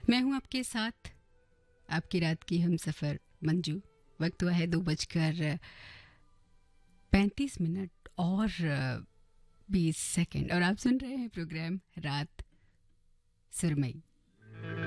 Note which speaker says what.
Speaker 1: मैं हूं आपके साथ, आपकी रात की हम सफ़र मंजू। वक्त हुआ है 2:35 और 20 सेकंड और आप सुन रहे हैं प्रोग्राम रात सुरमई।